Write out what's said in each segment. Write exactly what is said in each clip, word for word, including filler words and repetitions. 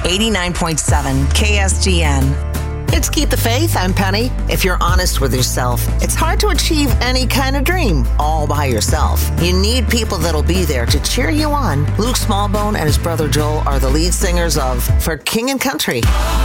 eighty-nine point seven K S G N. It's Keep the Faith. I'm Penny. If you're honest with yourself, it's hard to achieve any kind of dream all by yourself. You need people that'll be there to cheer you on. Luke Smallbone and his brother Joel are the lead singers of For King and Country.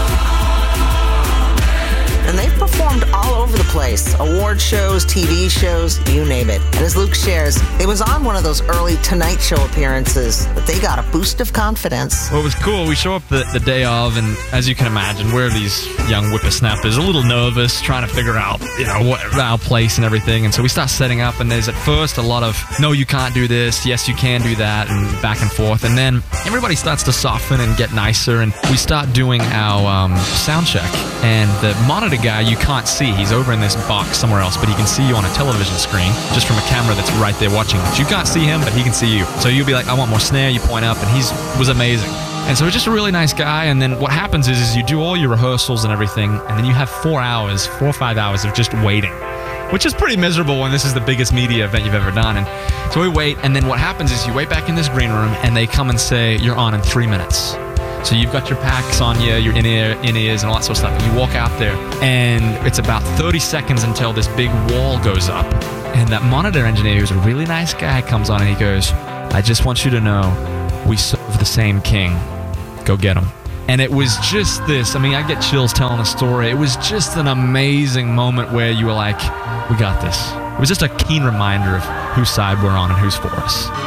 And they've performed all over the place. Award shows, T V shows, you name it. And as Luke shares, it was on one of those early Tonight Show appearances that they got a boost of confidence. Well, it was cool. We show up the, the day of, and as you can imagine, we're these young whippersnappers, a little nervous, trying to figure out, you know, what our place and everything. And so we start setting up, and there's at first a lot of, no, you can't do this, yes, you can do that, and back and forth. And then everybody starts to soften and get nicer, and we start doing our um, sound check. And the monitor guy you can't see. He's over in this box somewhere else, but he can see you on a television screen just from a camera that's right there watching. But you can't see him, but he can see you. So you'll be like, I want more snare. You point up, and he's was amazing. And so he's just a really nice guy. And then what happens is, is you do all your rehearsals and everything, and then you have four hours, four or five hours of just waiting, which is pretty miserable when this is the biggest media event you've ever done. And so we wait, and then what happens is you wait back in this green room, and they come and say, you're on in three minutes. So you've got your packs on you, your in-ear, in-ears, and all that sort of stuff. And you walk out there, and it's about thirty seconds until this big wall goes up. And that monitor engineer, who's a really nice guy, comes on and he goes, I just want you to know, we serve the same king. Go get him. And it was just this, I mean, I get chills telling a story. It was just an amazing moment where you were like, we got this. It was just a keen reminder of whose side we're on and who's for us.